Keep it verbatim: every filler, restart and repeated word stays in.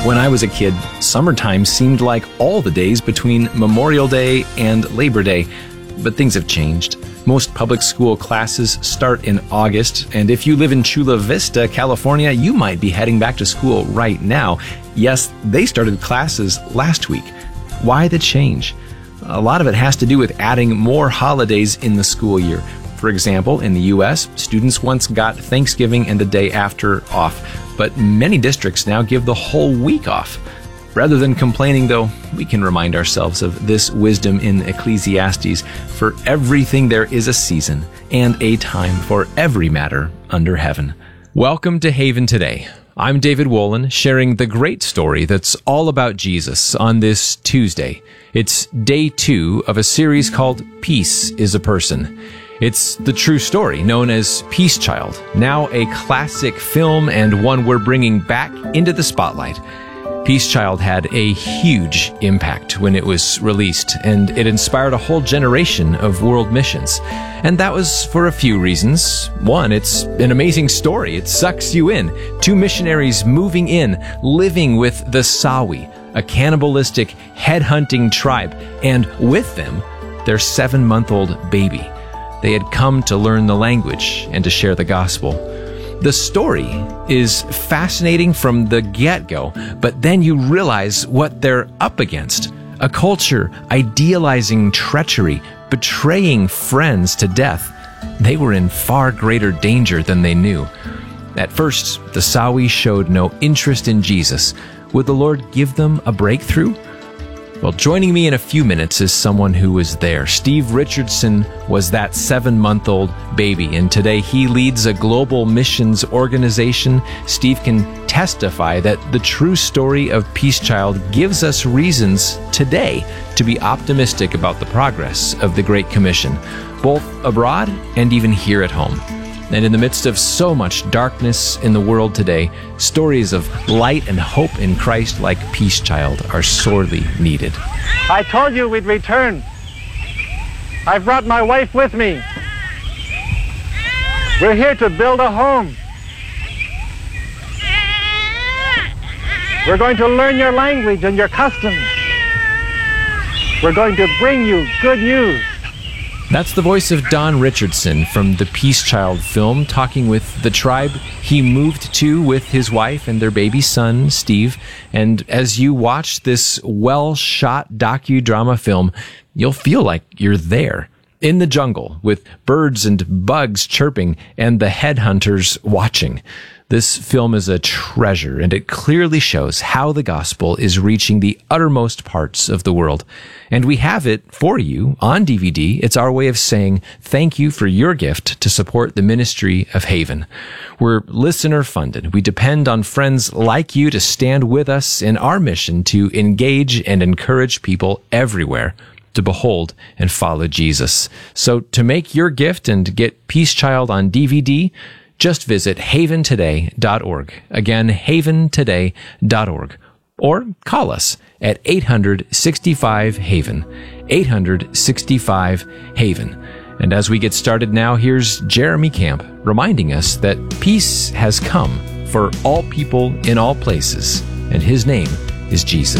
When I was a kid, summertime seemed like all the days between Memorial Day and Labor Day. But things have changed. Most public school classes start in August, and if you live in Chula Vista, California, you might be heading back to school right now. Yes, they started classes last week. Why the change? A lot of it has to do with adding more holidays in the school year. For example, in the U S, students once got Thanksgiving and the day after off, but many districts now give the whole week off. Rather than complaining, though, we can remind ourselves of this wisdom in Ecclesiastes. For everything there is a season and a time for every matter under heaven. Welcome to Haven Today. I'm David Wolin, sharing the great story that's all about Jesus on this Tuesday. It's day two of a series called Peace is a Person. It's the true story known as Peace Child, now a classic film and one we're bringing back into the spotlight. Peace Child had a huge impact when it was released, and it inspired a whole generation of world missions. And that was for a few reasons. One, it's an amazing story. It sucks you in. Two missionaries moving in, living with the Sawi, a cannibalistic, headhunting tribe, and with them, their seven-month-old baby. They had come to learn the language and to share the gospel. The story is fascinating from the get-go, but then you realize what they're up against. A culture idealizing treachery, betraying friends to death. They were in far greater danger than they knew. At first, the Sawi showed no interest in Jesus. Would the Lord give them a breakthrough? Well, joining me in a few minutes is someone who was there. Steve Richardson was that seven-month-old baby, and today he leads a global missions organization. Steve can testify that the true story of Peace Child gives us reasons today to be optimistic about the progress of the Great Commission, both abroad and even here at home. And in the midst of so much darkness in the world today, stories of light and hope in Christ like Peace Child are sorely needed. I told you we'd return. I've brought my wife with me. We're here to build a home. We're going to learn your language and your customs. We're going to bring you good news. That's the voice of Don Richardson from the Peace Child film, talking with the tribe he moved to with his wife and their baby son, Steve. And as you watch this well-shot docudrama film, you'll feel like you're there, in the jungle, with birds and bugs chirping and the headhunters watching. This film is a treasure, and it clearly shows how the gospel is reaching the uttermost parts of the world. And we have it for you on D V D. It's our way of saying thank you for your gift to support the ministry of Haven. We're listener-funded. We depend on friends like you to stand with us in our mission to engage and encourage people everywhere to behold and follow Jesus. So to make your gift and get Peace Child on D V D, just visit haven today dot org. Again, haven today dot org. Or call us at eight hundred, sixty-five, HAVEN. eight hundred, sixty-five, HAVEN. And as we get started now, here's Jeremy Camp reminding us that peace has come for all people in all places, and his name is Jesus.